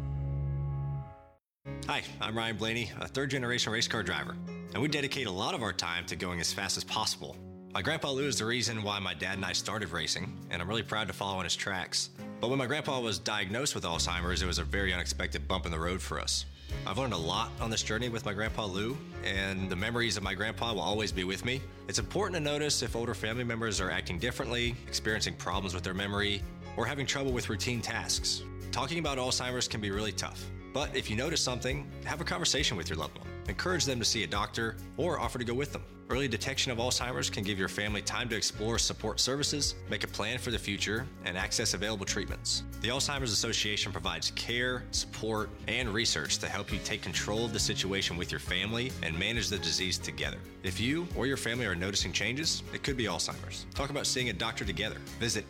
Hi, I'm Ryan Blaney, a third-generation race car driver, and we dedicate a lot of our time to going as fast as possible. My grandpa Lou is the reason why my dad and I started racing, and I'm really proud to follow in his tracks. But when my grandpa was diagnosed with Alzheimer's, it was a very unexpected bump in the road for us. I've learned a lot on this journey with my grandpa Lou, and the memories of my grandpa will always be with me. It's important to notice if older family members are acting differently, experiencing problems with their memory, or having trouble with routine tasks. Talking about Alzheimer's can be really tough. But if you notice something, have a conversation with your loved one. Encourage them to see a doctor or offer to go with them. Early detection of Alzheimer's can give your family time to explore support services, make a plan for the future, and access available treatments. The Alzheimer's Association provides care, support, and research to help you take control of the situation with your family and manage the disease together. If you or your family are noticing changes, it could be Alzheimer's. Talk about seeing a doctor together. Visit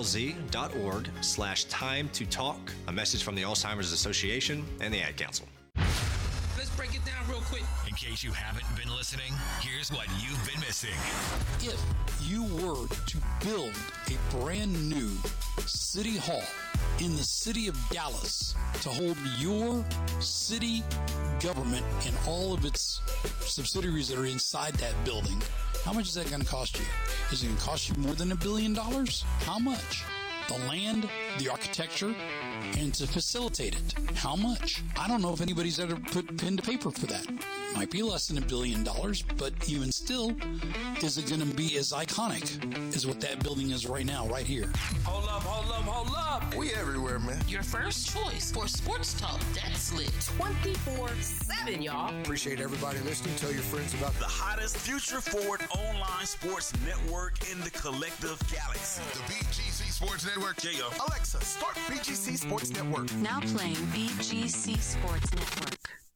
alz.org slash time to talk. A message from the Alzheimer's Association and the Ad Council. Let's break it down real quick. In case you haven't been listening, here's what you've been missing. If you were to build a brand new city hall in the city of Dallas to hold your city government and all of its subsidiaries that are inside that building, how much is that going to cost you? Is it going to cost you more than a billion dollars? How much? The land, the architecture, and to facilitate it. How much? I don't know if anybody's ever put pen to paper for that. Might be less than a billion dollars, but even still, is it going to be as iconic as what that building is right now, right here? Hold up, hold up, hold up. We everywhere, man. Your first choice for sports talk that's lit. twenty-four seven, y'all. Appreciate everybody listening. Tell your friends about the hottest future-forward online sports network in the collective galaxy. The B G C Sports Network. Yeah, yo. Alexa, start B G C Sports Network. Now playing B G C Sports Network.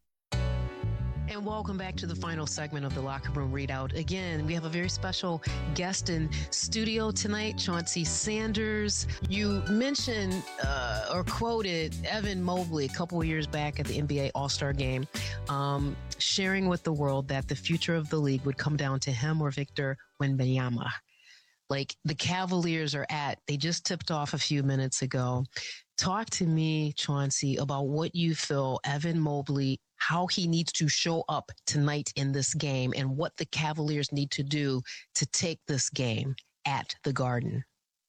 And welcome back to the final segment of the Locker Room Readout. Again, we have a very special guest in studio tonight, Chauncey Sanders. You mentioned uh, or quoted Evan Mobley a couple of years back at the N B A All-Star Game, um, sharing with the world that the future of the league would come down to him or Victor Wembanyama. Like the Cavaliers are at, they just tipped off a few minutes ago. talk to me, Chauncey, about what you feel Evan Mobley, how he needs to show up tonight in this game and what the Cavaliers need to do to take this game at the Garden.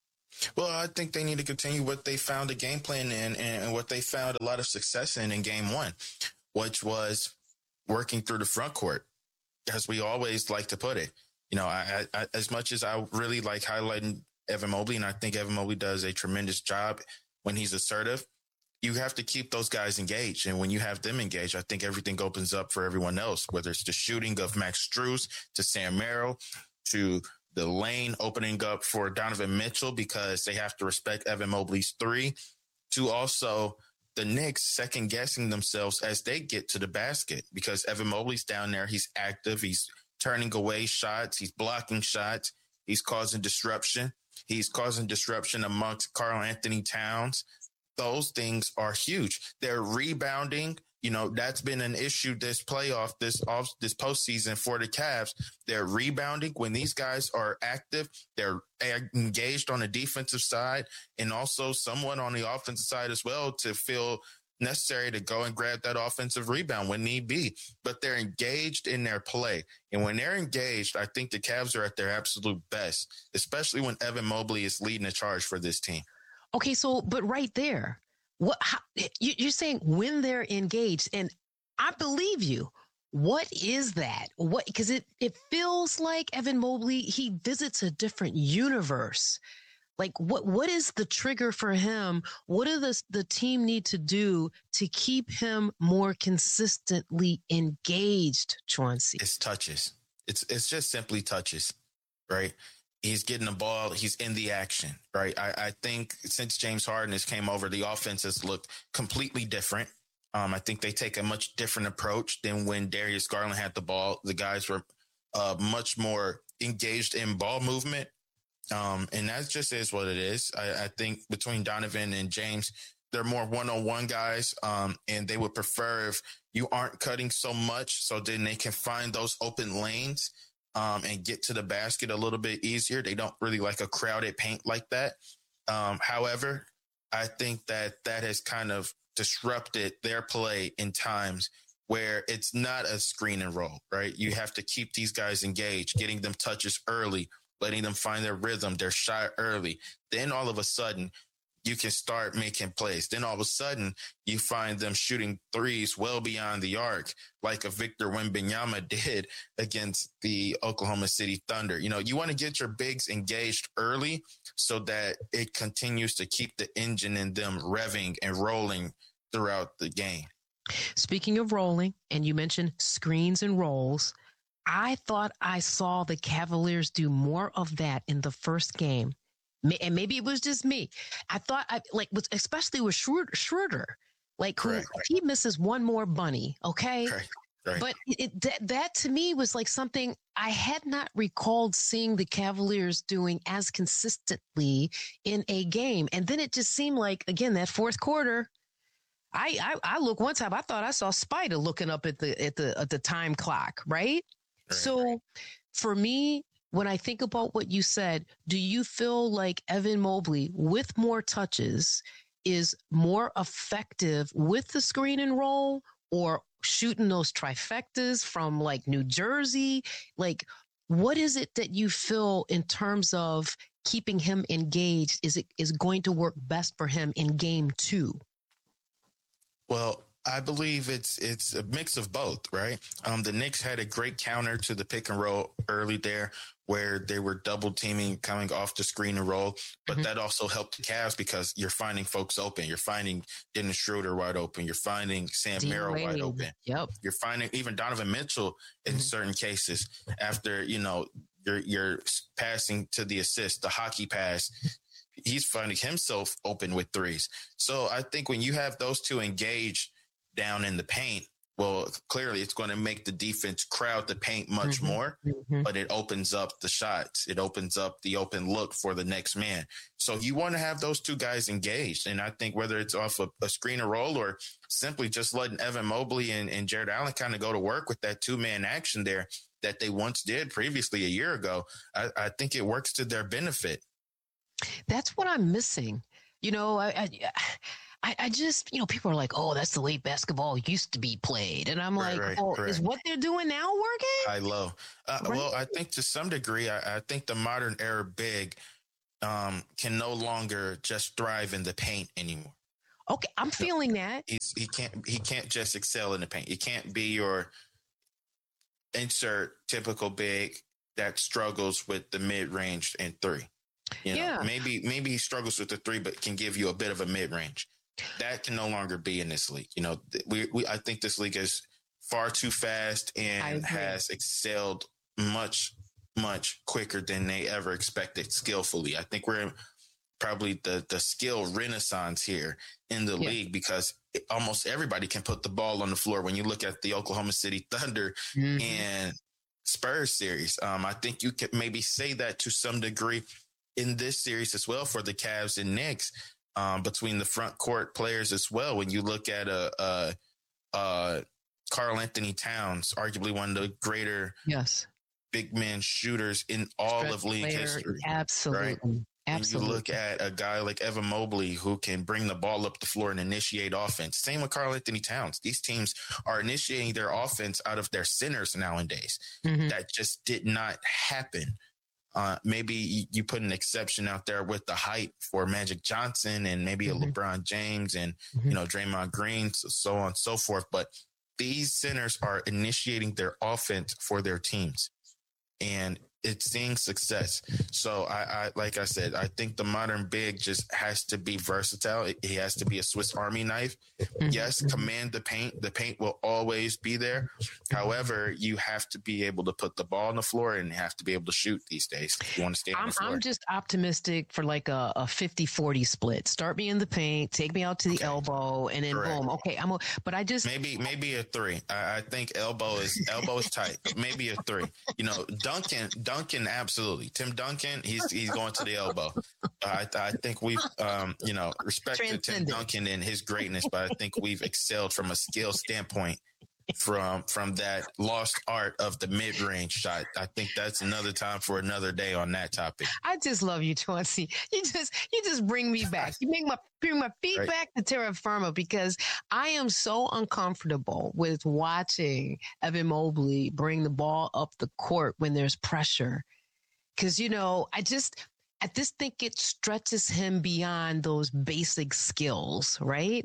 Well, I think they need to continue what they found a game plan in and what they found a lot of success in in game one, which was working through the front court, as we always like to put it. You know, I, I, as much as I really like highlighting Evan Mobley, and I think Evan Mobley does a tremendous job when he's assertive, you have to keep those guys engaged. And when you have them engaged, I think everything opens up for everyone else, whether it's the shooting of Max Strus to Sam Merrill to the lane opening up for Donovan Mitchell because they have to respect Evan Mobley's three, to also the Knicks second guessing themselves as they get to the basket because Evan Mobley's down there. He's active. He's turning away shots. He's blocking shots. He's causing disruption. He's causing disruption amongst Karl Anthony Towns. Those things are huge. They're rebounding. You know, that's been an issue this playoff, this off, this postseason for the Cavs. They're rebounding when these guys are active. They're engaged on the defensive side and also somewhat on the offensive side as well to feel necessary to go and grab that offensive rebound when need be. But they're engaged in their play. And when they're engaged, I think the Cavs are at their absolute best, especially when Evan Mobley is leading the charge for this team. Okay, so but right there, what how, you, you're saying when they're engaged, and I believe you. What is that? What because it it feels like Evan Mobley, he visits a different universe. Like what what is the trigger for him? What do the the team need to do to keep him more consistently engaged, Chauncey? It's touches. It's it's just simply touches, right? He's getting the ball. He's in the action, right? I, I think since James Harden has came over, the offense has looked completely different. Um, I think they take a much different approach than when Darius Garland had the ball. The guys were uh, much more engaged in ball movement. Um, and that just is what it is. I, I think between Donovan and James, they're more one-on-one guys, um, and they would prefer if you aren't cutting so much so then they can find those open lanes um, and get to the basket a little bit easier. They don't really like a crowded paint like that. Um, however, I think that that has kind of disrupted their play in times where it's not a screen and roll, right? You have to keep these guys engaged, getting them touches early, letting them find their rhythm, their shot early. Then all of a sudden, you can start making plays. Then all of a sudden, you find them shooting threes well beyond the arc, like a Victor Wembanyama did against the Oklahoma City Thunder. You know, you want to get your bigs engaged early so that it continues to keep the engine in them revving and rolling throughout the game. Speaking of rolling, and you mentioned screens and rolls, I thought I saw the Cavaliers do more of that in the first game. And maybe it was just me. I thought, I like, especially with Schroeder, Schroeder like, who, he misses one more bunny, okay? Right, right. But it, that, that to me was like something I had not recalled seeing the Cavaliers doing as consistently in a game. And then it just seemed like, again, that fourth quarter, I, I, I look one time, I thought I saw Spider looking up at the, at the, at the time clock, right? Right. So for me, when I think about what you said, do you feel like Evan Mobley with more touches is more effective with the screen and roll or shooting those trifectas from like New Jersey? Like, what is it that you feel in terms of keeping him engaged? Is it is going to work best for him in game two? Well, I believe it's it's a mix of both, right? Um, the Knicks had a great counter to the pick and roll early there where they were double teaming coming off the screen and roll. But mm-hmm. that also helped the Cavs because you're finding folks open. You're finding Dennis Schroeder wide open. You're finding Sam D- Merrill wide open. Yep. You're finding even Donovan Mitchell in mm-hmm. certain cases after, you know, you're, you're passing to the assist, the hockey pass. He's finding himself open with threes. So I think when you have those two engaged down in the paint, well, clearly it's going to make the defense crowd the paint much mm-hmm. more, mm-hmm. but it opens up the shots. It opens up the open look for the next man. So you want to have those two guys engaged. And I think whether it's off a, a screen or roll or simply just letting Evan Mobley and, and Jared Allen kind of go to work with that two-man action there that they once did previously a year ago, I, I think it works to their benefit. That's what I'm missing. You know, I, I, I, I just, you know, people are like, oh, that's the way basketball used to be played. And I'm Right, like, right, well, correct. is what they're doing now working? High low. Uh, Right. Well, I think to some degree, I, I think the modern era big um, can no longer just thrive in the paint anymore. Okay, I'm feeling that. He's, he can't he can't just excel in the paint. He can't be your insert typical big that struggles with the mid range and three. You know, Yeah. maybe maybe he struggles with the three, but can give you a bit of a mid range. That can no longer be in this league. You know, th- we, we I think this league is far too fast I and agree. has excelled much much quicker than they ever expected skillfully. I think we're in probably the the skill renaissance here in the Yeah. league because it, almost everybody can put the ball on the floor. When you look at the Oklahoma City Thunder Mhm. and Spurs series, um, I think you could maybe say that to some degree in this series as well for the Cavs and Knicks, um, between the front court players as well. When you look at a, a, a Karl Anthony Towns, arguably one of the greater Yes. big man shooters in all Stretch of league player, history. absolutely. Right? And Absolutely. you look at a guy like Evan Mobley who can bring the ball up the floor and initiate offense. Same with Karl Anthony Towns. These teams are initiating their offense out of their centers nowadays. Mhm. That just did not happen. Uh, maybe you- you put an exception out there with the height for Magic Johnson and maybe a Mhm. LeBron James and, Mhm. you know, Draymond Green, so, so on and so forth. But these centers are initiating their offense for their teams. And it's seeing success. So I, I, like I said, I think the modern big just has to be versatile. He has to be a Swiss Army knife. Mm-hmm. Yes, command the paint. The paint will always be there. However, you have to be able to put the ball on the floor and have to be able to shoot these days if you want to stay on I'm, the floor. I'm just optimistic for like a, a fifty forty split. Start me in the paint, take me out to the elbow, and then Correct. boom. Okay, I'm. A, but I just Maybe maybe a three. I, I think elbow is elbow is tight, but maybe a three. You know, Duncan Duncan absolutely. Tim Duncan, he's he's going to the elbow. I I think we've um you know respect to Tim Transcended. Duncan and his greatness, but I think we've excelled from a skill standpoint from from that lost art of the mid range shot. I think that's another time for another day on that topic. I just love you, Chauncey. You just you just bring me back. You make my bring my feet Right. back to terra firma because I am so uncomfortable with watching Evan Mobley bring the ball up the court when there's pressure. Because you know, I just I just think it stretches him beyond those basic skills, right?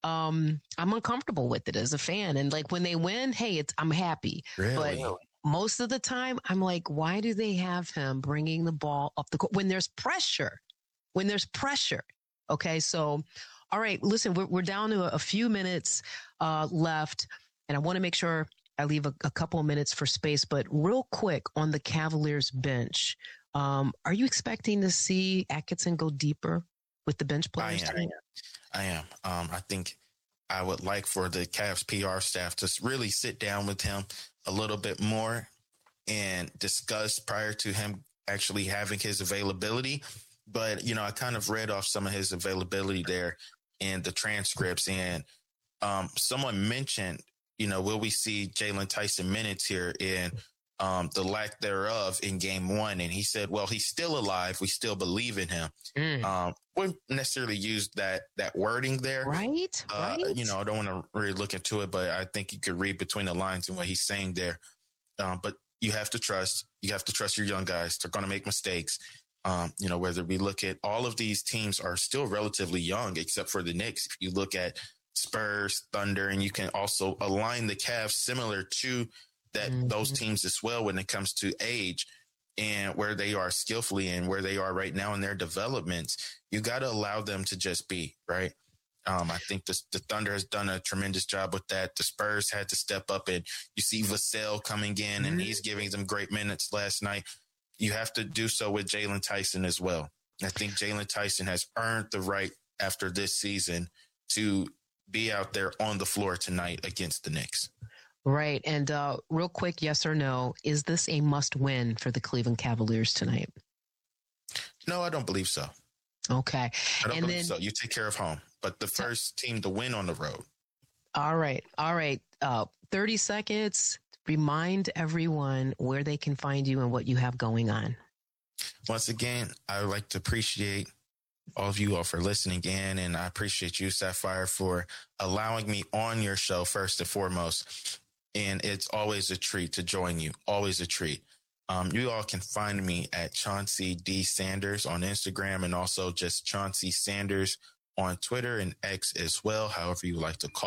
Um, I'm uncomfortable with it as a fan, and like when they win, hey, it's I'm happy. Really? But most of the time, I'm like, why do they have him bringing the ball up the court when there's pressure? When there's pressure. Okay, so, all right, listen, we're, we're down to a, a few minutes uh, left, and I want to make sure I leave a, a couple of minutes for space. But real quick on the Cavaliers bench, um, are you expecting to see Atkinson go deeper with the bench players? I am. tonight? I am. Um, I think I would like for the Cavs P R staff to s- really sit down with him a little bit more and discuss prior to him actually having his availability. But, you know, I kind of read off some of his availability there in the transcripts, and um, someone mentioned, you know, will we see Jalen Tyson minutes here in um, the lack thereof in game one? And he said, well, he's still alive. We still believe in him. Mm. Um, wouldn't necessarily use that that wording there. Right, Uh, right. You know, I don't want to really look into it, but I think you could read between the lines and what he's saying there. Um, but you have to trust. You have to trust your young guys. They're going to make mistakes. Um, you know, whether we look at all of these teams are still relatively young, except for the Knicks. If you look at Spurs, Thunder, and you can also align the Cavs similar to that Mhm. those teams as well when it comes to age and where they are skillfully and where they are right now in their developments. You got to allow them to just be, right? Um, I think the, the Thunder has done a tremendous job with that. The Spurs had to step up, and you see Vassell coming in, and he's giving them great minutes last night. You have to do so with Jalen Tyson as well. I think Jalen Tyson has earned the right after this season to be out there on the floor tonight against the Knicks. Right. And uh, real quick, yes or no, is this a must win for the Cleveland Cavaliers tonight? No, I don't believe so. Okay. I don't And believe then, so. You take care of home, but the first team to win on the road. all right. All right. Uh, thirty seconds. Remind everyone where they can find you and what you have going on. Once again, I would like to appreciate all of you all for listening in. And I appreciate you, Sapphire, for allowing me on your show first and foremost. And it's always a treat to join you. Always a treat. Um, you all can find me at Chauncey D. Sanders on Instagram, and also just Chauncey Sanders on Twitter and X as well, however you like to call